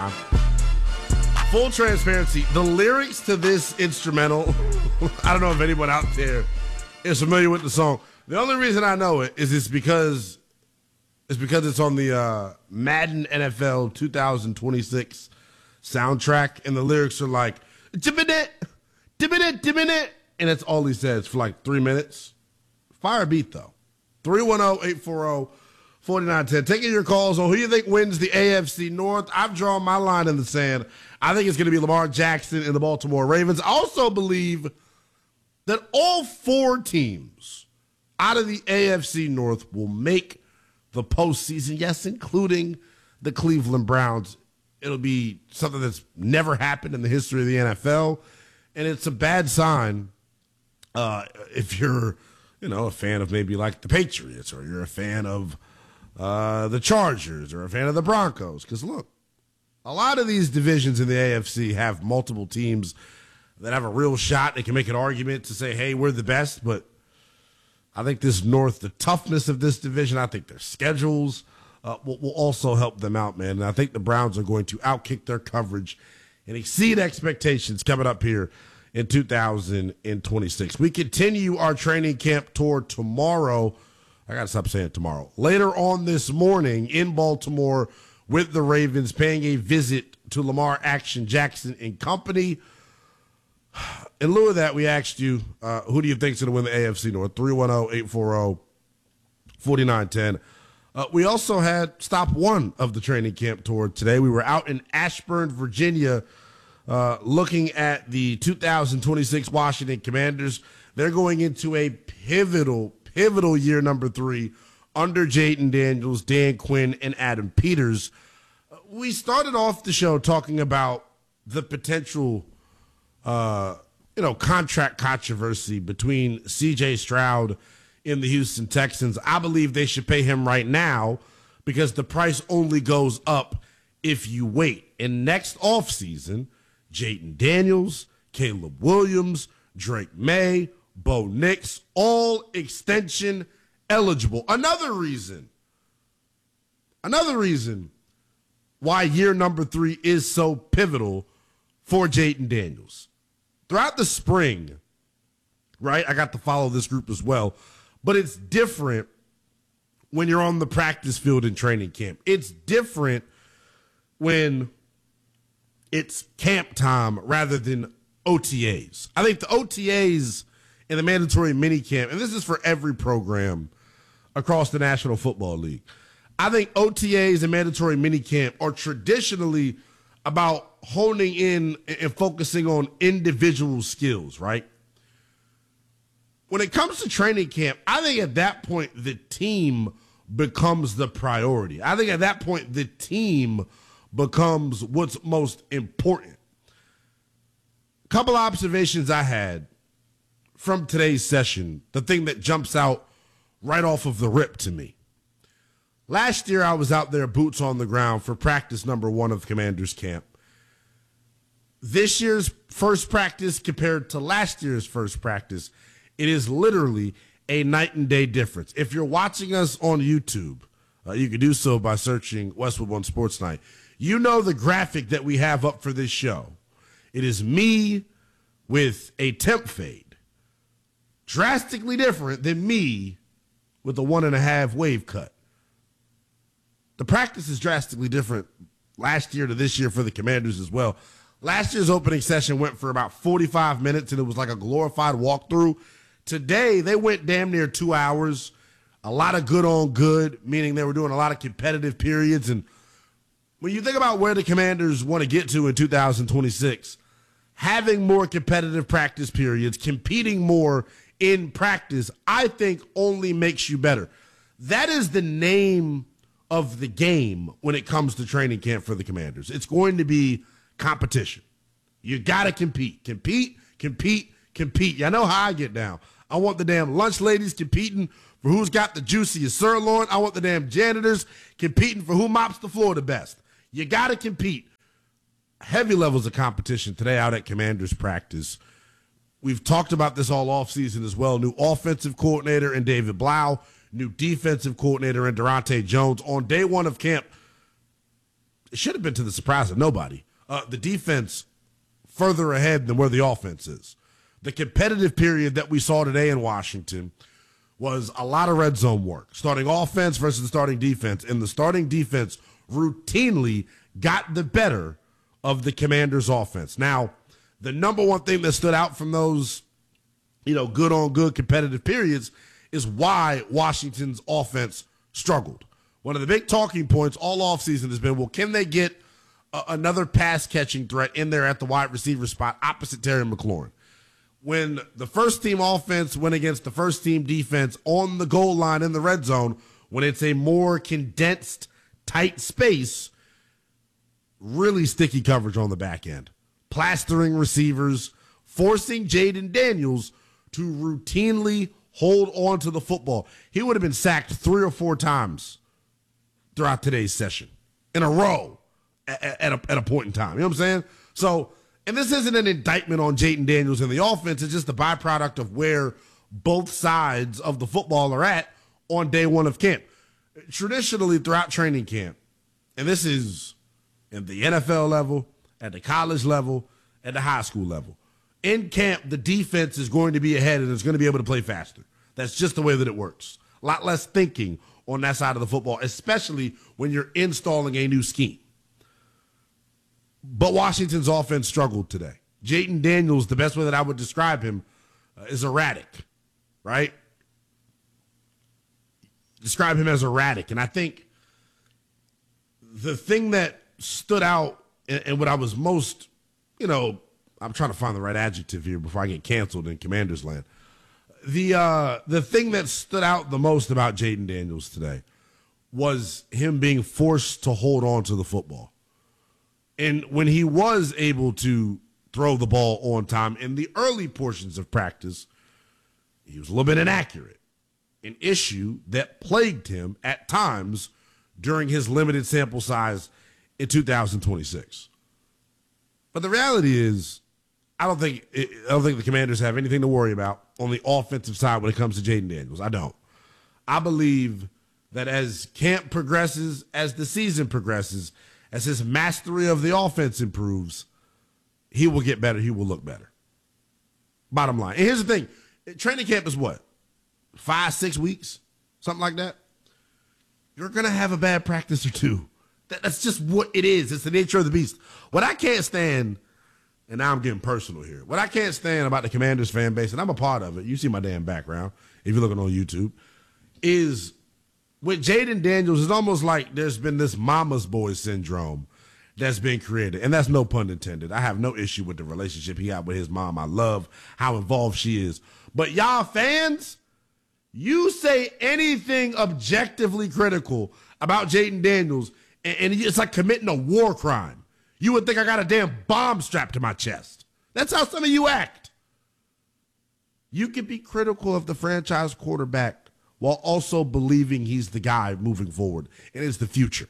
Full transparency, the lyrics to this instrumental, I don't know if anyone out there is familiar with the song. The only reason I know it is because it's on the Madden NFL 2026 soundtrack, and the lyrics are like, "Dimminit, dimminit, dimminit," and that's all he says for like 3 minutes. Fire beat, though. 310-840-4910. Taking your calls on who you think wins the AFC North. I've drawn my line in the sand. I think it's going to be Lamar Jackson and the Baltimore Ravens. I also believe that all four teams out of the AFC North will make the postseason, yes, including the Cleveland Browns. It'll be something that's never happened in the history of the NFL, and it's a bad sign if you're, a fan of maybe like the Patriots, or you're a fan of the Chargers, or a fan of the Broncos. Because, look, a lot of these divisions in the AFC have multiple teams that have a real shot. They can make an argument to say, hey, we're the best. But I think this North, the toughness of this division, I think their schedules will also help them out, man. And I think the Browns are going to outkick their coverage and exceed expectations coming up here in 2026. We continue our training camp tour tomorrow. I got to stop saying tomorrow. Later on this morning in Baltimore with the Ravens, paying a visit to Lamar Action Jackson and company. In lieu of that, we asked you, who do you think is going to win the AFC North? 310-840-4910. We also had stop one of the training camp tour today. We were out in Ashburn, Virginia, looking at the 2026 Washington Commanders. They're going into a pivotal year number 3 under Jayden Daniels, Dan Quinn, and Adam Peters. We started off the show talking about the potential, contract controversy between C.J. Stroud and the Houston Texans. I believe they should pay him right now because the price only goes up if you wait. And next offseason, Jayden Daniels, Caleb Williams, Drake May, Bo Nix, all extension eligible. Another reason why year number 3 is so pivotal for Jayden Daniels. Throughout the spring, right, I got to follow this group as well, but it's different when you're on the practice field in training camp. It's different when it's camp time rather than OTAs. I think the OTAs and the mandatory minicamp, and this is for every program across the National Football League, I think OTAs and mandatory minicamp are traditionally about honing in and focusing on individual skills, right? When it comes to training camp, I think at that point the team becomes the priority. I think at that point the team becomes what's most important. A couple of observations I had from today's session, the thing that jumps out right off of the rip to me. Last year, I was out there boots on the ground for practice number 1 of Commanders camp. This year's first practice compared to last year's first practice, it is literally a night and day difference. If you're watching us on YouTube, you can do so by searching Westwood One Sports Night. You know the graphic that we have up for this show. It is me with a temp fade. Drastically different than me with a 1.5 wave cut. The practice is drastically different last year to this year for the Commanders as well. Last year's opening session went for about 45 minutes, and it was like a glorified walkthrough. Today, they went damn near 2 hours. A lot of good on good, meaning they were doing a lot of competitive periods. And when you think about where the Commanders want to get to in 2026, having more competitive practice periods, competing more in practice, I think only makes you better. That is the name of the game when it comes to training camp for the Commanders. It's going to be competition. You got to compete. Compete. Y'all know how I get down. I want the damn lunch ladies competing for who's got the juiciest sirloin. I want the damn janitors competing for who mops the floor the best. You got to compete. Heavy levels of competition today out at Commanders practice. We've talked about this all offseason as well. New offensive coordinator in David Blau, new defensive coordinator in Durante Jones. On day 1 of camp, it should have been to the surprise of nobody. The defense further ahead than where the offense is. The competitive period that we saw today in Washington was a lot of red zone work, starting offense versus the starting defense, and the starting defense routinely got the better of the Commanders' offense. Now, the number one thing that stood out from those, good on good competitive periods is why Washington's offense struggled. One of the big talking points all offseason has been, well, can they get another pass-catching threat in there at the wide receiver spot opposite Terry McLaurin? When the first-team offense went against the first-team defense on the goal line in the red zone, when it's a more condensed, tight space, really sticky coverage on the back end. Plastering receivers, forcing Jayden Daniels to routinely hold on to the football. He would have been sacked 3 or 4 times throughout today's session in a row at a point in time. You know what I'm saying? So, and this isn't an indictment on Jayden Daniels and the offense. It's just a byproduct of where both sides of the football are at on day one of camp. Traditionally, throughout training camp, and this is in the NFL level, at the college level, at the high school level, in camp, the defense is going to be ahead and it's going to be able to play faster. That's just the way that it works. A lot less thinking on that side of the football, especially when you're installing a new scheme. But Washington's offense struggled today. Jayden Daniels, the best way that I would describe him, is erratic, right? Describe him as erratic. And I think the thing that stood out and what I was most, I'm trying to find the right adjective here before I get canceled in Commanders land. The thing that stood out the most about Jayden Daniels today was him being forced to hold on to the football. And when he was able to throw the ball on time in the early portions of practice, he was a little bit inaccurate, an issue that plagued him at times during his limited sample size in 2026. But the reality is, I don't think the Commanders have anything to worry about on the offensive side when it comes to Jayden Daniels. I don't. I believe that as camp progresses, as the season progresses, as his mastery of the offense improves, he will get better. He will look better. Bottom line. And here's the thing. Training camp is what? 5-6 weeks? Something like that? You're going to have a bad practice or two. That's just what it is. It's the nature of the beast. What I can't stand, and now I'm getting personal here, what I can't stand about the Commanders fan base, and I'm a part of it, you see my damn background if you're looking on YouTube, is with Jayden Daniels, it's almost like there's been this mama's boy syndrome that's been created. And that's no pun intended. I have no issue with the relationship he got with his mom. I love how involved she is. But y'all fans, you say anything objectively critical about Jayden Daniels, and it's like committing a war crime. You would think I got a damn bomb strapped to my chest. That's how some of you act. You can be critical of the franchise quarterback while also believing he's the guy moving forward and is the future.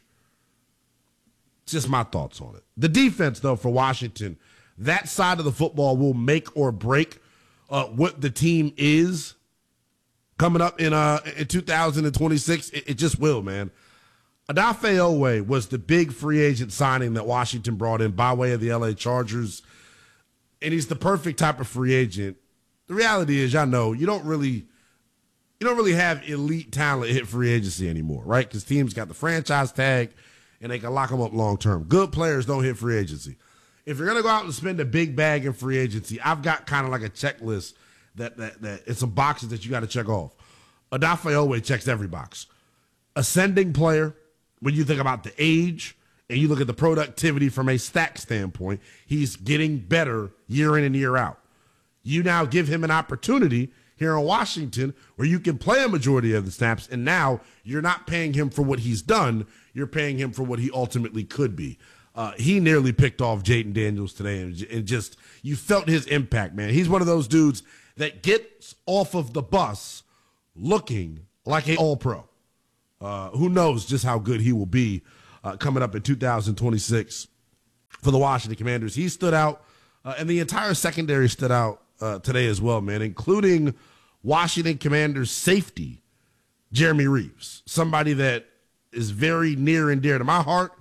It's just my thoughts on it. The defense, though, for Washington, that side of the football will make or break what the team is coming up in 2026. It just will, man. Odafe Oweh was the big free agent signing that Washington brought in by way of the LA Chargers, and he's the perfect type of free agent. The reality is, y'all know, you don't really have elite talent hit free agency anymore, right? Because teams got the franchise tag, and they can lock them up long term. Good players don't hit free agency. If you're going to go out and spend a big bag in free agency, I've got kind of like a checklist that it's some boxes that you got to check off. Odafe Oweh checks every box. Ascending player, when you think about the age and you look at the productivity from a stack standpoint, he's getting better year in and year out. You now give him an opportunity here in Washington where you can play a majority of the snaps, and now you're not paying him for what he's done. You're paying him for what he ultimately could be. He nearly picked off Jayden Daniels today, and just you felt his impact, man. He's one of those dudes that gets off of the bus looking like an all-pro. Who knows just how good he will be coming up in 2026 for the Washington Commanders. He stood out, and the entire secondary stood out today as well, man, including Washington Commanders safety, Jeremy Reaves, somebody that is very near and dear to my heart.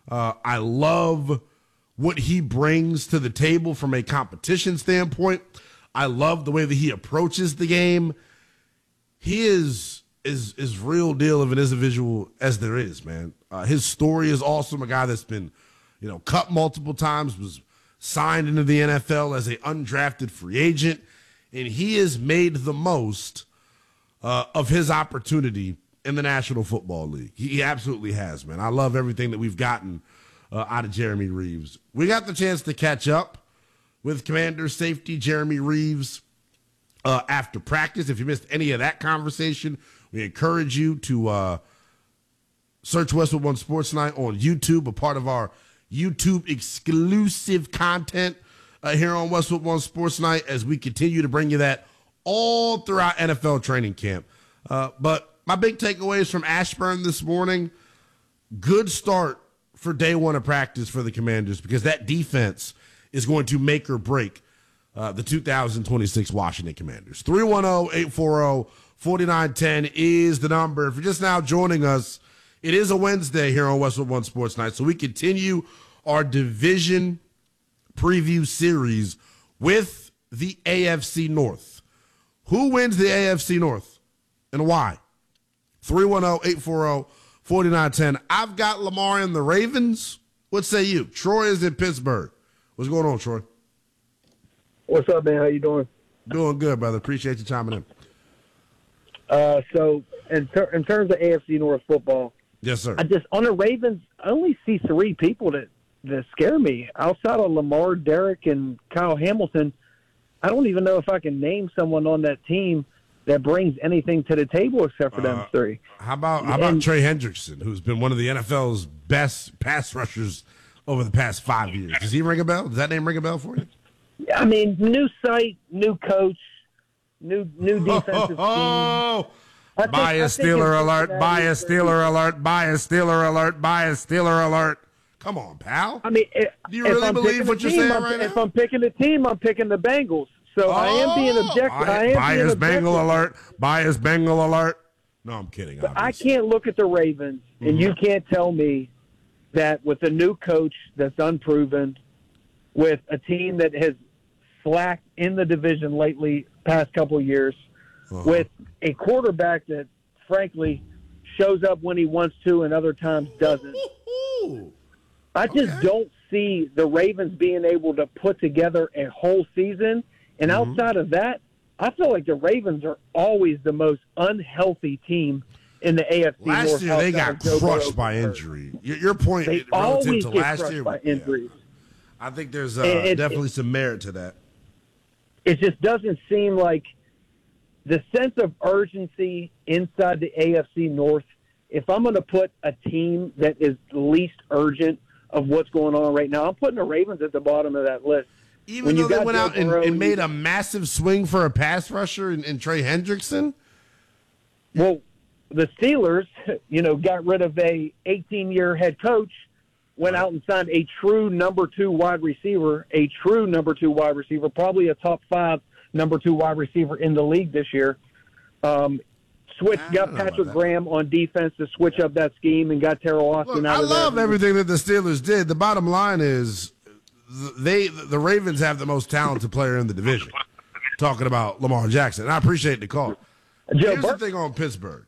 I love what he brings to the table from a competition standpoint. I love the way that he approaches the game. He is real deal of an individual as there is, man. His story is awesome. A guy that's been, cut multiple times, was signed into the NFL as an undrafted free agent, and he has made the most of his opportunity in the National Football League. He absolutely has, man. I love everything that we've gotten out of Jeremy Reaves. We got the chance to catch up with Commanders safety Jeremy Reaves after practice. If you missed any of that conversation, we encourage you to search Westwood One Sports Night on YouTube, a part of our YouTube exclusive content here on Westwood One Sports Night, as we continue to bring you that all throughout NFL training camp. But my big takeaways from Ashburn this morning: good start for day one of practice for the Commanders, because that defense is going to make or break the 2026 Washington Commanders. 310-840-4910 is the number. If you're just now joining us, it is a Wednesday here on Westwood One Sports Night, so we continue our division preview series with the AFC North. Who wins the AFC North and why? 310-840-4910. I've got Lamar and the Ravens. What say you? Troy is in Pittsburgh. What's going on, Troy? What's up, man? How you doing? Doing good, brother. Appreciate you chiming in. So in terms of AFC North football, yes, sir. On the Ravens, I only see three people that scare me. Outside of Lamar, Derek, and Kyle Hamilton, I don't even know if I can name someone on that team that brings anything to the table except for them three. How about Trey Hendrickson, who's been one of the NFL's best pass rushers over the past 5 years? Does he ring a bell? Does that name ring a bell for you? I mean, new site, new coach, new defensive team. Buy a Steeler alert, buy a Steeler alert, buy a Steeler alert, buy a Steeler alert. Come on, pal. I mean, do you really believe what you're saying right now? If I'm picking the team, I'm picking the Bengals. So I am being objective. Bias Bengal alert. Bias Bengal alert. No, I'm kidding. But I can't look at the Ravens, and you can't tell me that with a new coach that's unproven, with a team that has slacked in the division lately, past couple of years, with a quarterback that, frankly, shows up when he wants to and other times doesn't. I just don't see the Ravens being able to put together a whole season. And outside of that, I feel like the Ravens are always the most unhealthy team in the AFC North. Last year, they got crushed by injury. Your point they relative always to get last crushed year, by injuries. I think there's definitely some merit to that. It just doesn't seem like the sense of urgency inside the AFC North. If I'm going to put a team that is least urgent of what's going on right now, I'm putting the Ravens at the bottom of that list. Even though they went out and made a massive swing for a pass rusher in Trey Hendrickson? Well, the Steelers, got rid of a 18-year head coach, went out and signed a true number two wide receiver, probably a top 5 number 2 wide receiver in the league this year. Got Patrick Graham on defense to switch up that scheme and got Terrell Austin out of there. I love everything that the Steelers did. The bottom line is the Ravens have the most talented player in the division. Talking about Lamar Jackson. And I appreciate the call. Here's the thing on Pittsburgh.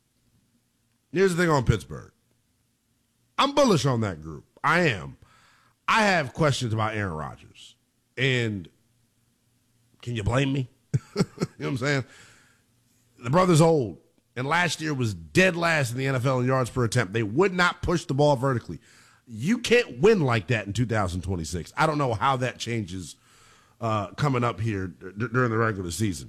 I'm bullish on that group. I am. I have questions about Aaron Rodgers. And can you blame me? You know what I'm saying? The brother's old. And last year was dead last in the NFL in yards per attempt. They would not push the ball vertically. You can't win like that in 2026. I don't know how that changes coming up here during the regular season.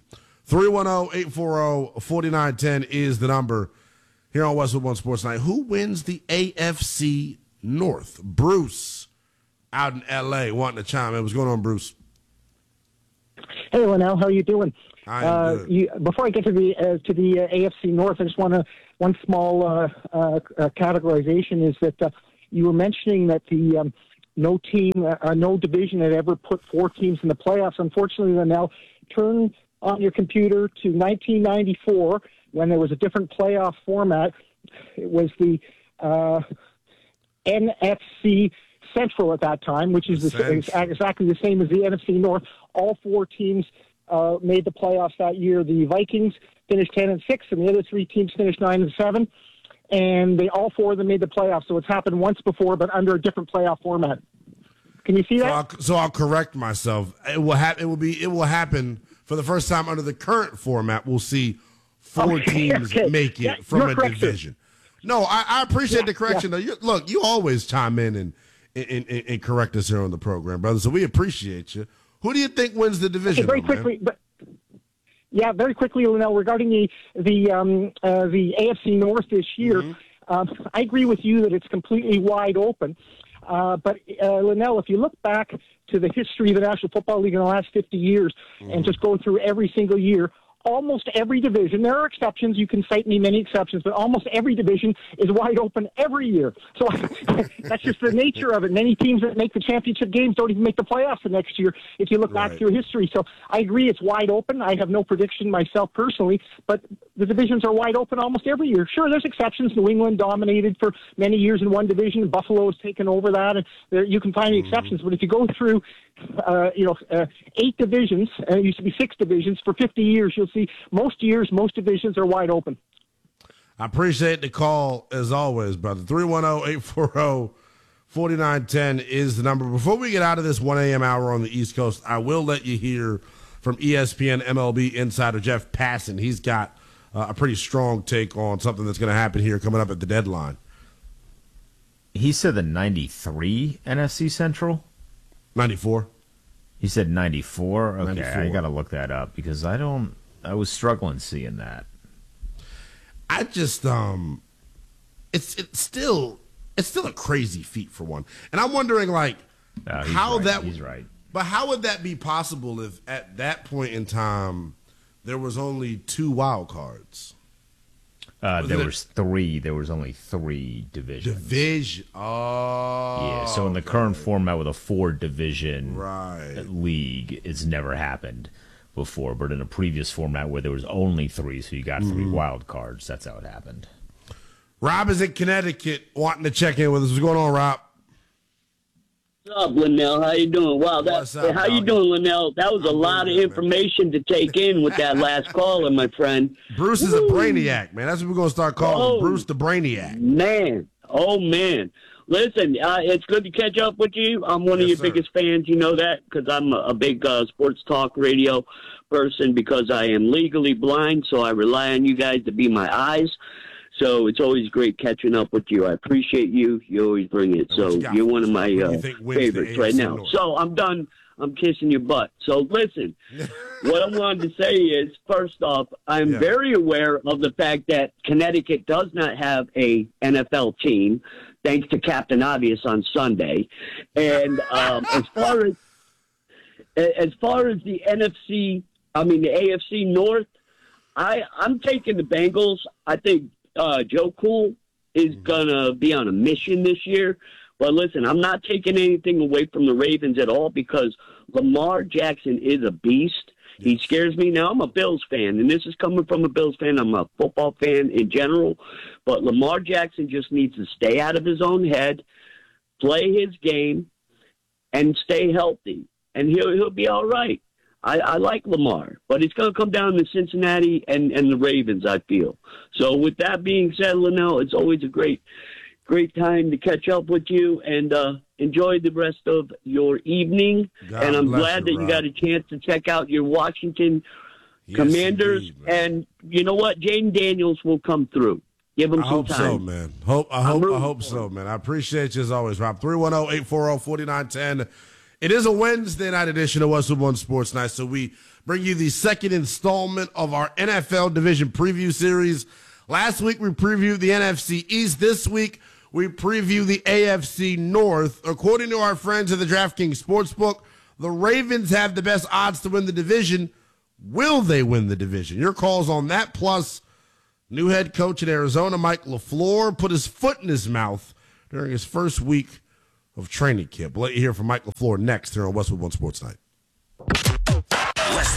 310-840-4910 is the number here on Westwood One Sports Night. Who wins the AFC North? Bruce out in L.A. wanting to chime in. What's going on, Bruce? Hey, Linnell, how you doing? Before I get to the AFC North, I just want one small categorization is that you were mentioning that the no division had ever put 4 teams in the playoffs. Unfortunately, Linnell, turn on your computer to 1994 when there was a different playoff format. It was the NFC Central at that time, which is exactly the same as the NFC North. All 4 teams made the playoffs that year. The Vikings finished 10-6, and the other 3 teams finished 9-7. And all 4 of them made the playoffs. So it's happened once before, but under a different playoff format. Can you see that? So I'll correct myself. It will happen for the first time under the current format. We'll see 4 teams make it from a division. No, I appreciate the correction. Though. Look, you always chime in and correct us here on the program, brother. So we appreciate you. Who do you think wins the division? Very quickly, very quickly, Linnell, regarding the AFC North this year, I agree with you that it's completely wide open. But Linnell, if you look back to the history of the National Football League in the last 50 years and just go through every single year, almost every division, there are exceptions, you can cite me many exceptions, but almost every division is wide open every year. So that's just the nature of it. Many teams that make the championship games don't even make the playoffs the next year if you look back through history. So I agree it's wide open. I have no prediction myself personally, but the divisions are wide open almost every year. Sure, there's exceptions. New England dominated for many years in one division. Buffalo has taken over that, and you can find the exceptions. But if you go through 8 divisions, and it used to be 6 divisions, for 50 years, you'll see most years, most divisions are wide open. I appreciate the call, as always, brother. 310-840-4910 is the number. Before we get out of this 1 a.m. hour on the East Coast, I will let you hear from ESPN MLB insider Jeff Passan. He's got a pretty strong take on something that's going to happen here coming up at the deadline. He said the 93 NFC Central? 94. He said 94? Okay, 94. I got to look that up because I was struggling seeing that. I just it's still a crazy feat for one. And I'm wondering He's right. But how would that be possible if at that point in time there was only 2 wild cards? There was 3. There was only 3 divisions. Oh. Yeah, so in the current format with a 4-division league, it's never happened before. But in a previous format where there was only 3, so you got 3 wild cards, that's how it happened. Rob is in Connecticut wanting to check in with us. What's going on, Rob? What's up, Linnell? How you doing? Wow, how you doing, Linnell? That was a lot of information to take in with that last caller, my friend. Bruce is a brainiac, man. That's what we're going to start calling Bruce the Brainiac. Man. Oh, man. Listen, it's good to catch up with you. I'm one of your biggest fans. You know that because I'm a big sports talk radio person because I am legally blind, so I rely on you guys to be my eyes. So it's always great catching up with you. I appreciate you. You always bring it. So you're one of my favorites right now. North? So I'm done. I'm kissing your butt. So listen, what I wanted to say is, first off, I'm very aware of the fact that Connecticut does not have a NFL team, thanks to Captain Obvious on Sunday. And as far as the AFC North, I'm taking the Bengals. I think Joe Cool is going to be on a mission this year. But listen, I'm not taking anything away from the Ravens at all because Lamar Jackson is a beast. He scares me. Now, I'm a Bills fan, and this is coming from a Bills fan. I'm a football fan in general. But Lamar Jackson just needs to stay out of his own head, play his game, and stay healthy. And he'll be all right. I like Lamar, but it's going to come down to Cincinnati and the Ravens, I feel. So with that being said, Linnell, it's always a great time to catch up with you and enjoy the rest of your evening. God and I'm glad that Rob. you got a chance to check out your Washington Commanders. Indeed, and you know what? Jaden Daniels will come through. Give him some time. I hope so, man. I hope so, man. I appreciate you as always, Rob. 310-840-4910. It is a Wednesday night edition of Westwood One Sports Night, so we bring you the second installment of our NFL Division Preview Series. Last week, we previewed the NFC East. This week, we preview the AFC North. According to our friends at the DraftKings Sportsbook, the Ravens have the best odds to win the division. Will they win the division? Your calls on that, plus new head coach in Arizona, Mike LaFleur, put his foot in his mouth during his first week of training camp. We'll let you hear from Mike LaFleur next here on Westwood One Sports Night.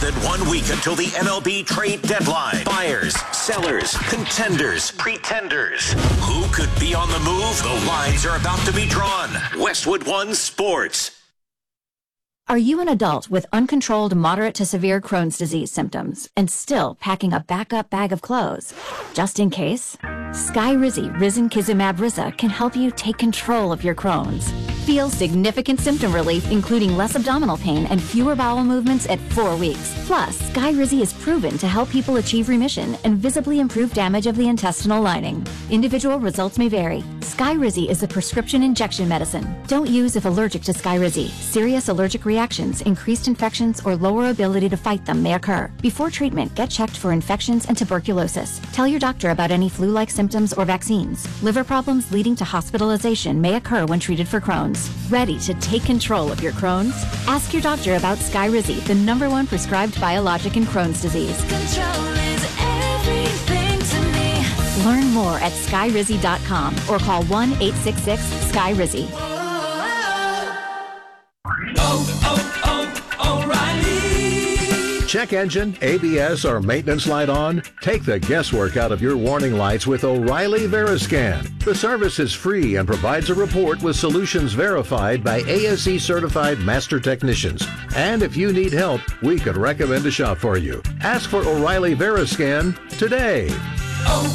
than 1 week until the MLB trade deadline. Buyers, sellers, contenders, pretenders. Who could be on the move? The lines are about to be drawn. Westwood One Sports. Are you an adult with uncontrolled moderate to severe Crohn's disease symptoms and still packing a backup bag of clothes? Just in case? Skyrizi Risankizumab Riza can help you take control of your Crohn's. Feel significant symptom relief, including less abdominal pain and fewer bowel movements at 4 weeks. Plus, Skyrizi is proven to help people achieve remission and visibly improve damage of the intestinal lining. Individual results may vary. Skyrizi is a prescription injection medicine. Don't use if allergic to Skyrizi. Serious allergic reactions, increased infections, or lower ability to fight them may occur. Before treatment, get checked for infections and tuberculosis. Tell your doctor about any flu-like symptoms or vaccines. Liver problems leading to hospitalization may occur when treated for Crohn's. Ready to take control of your Crohn's? Ask your doctor about Skyrizi, the #1 prescribed biologic in Crohn's disease. Control is everything to me. Learn more at skyrizi.com or call 1-866-SKYRIZI. O'Reilly. Check engine, ABS, or maintenance light on? Take the guesswork out of your warning lights with O'Reilly Veriscan. The service is free and provides a report with solutions verified by ASE certified master technicians. And if you need help, we could recommend a shop for you. Ask for O'Reilly Veriscan today.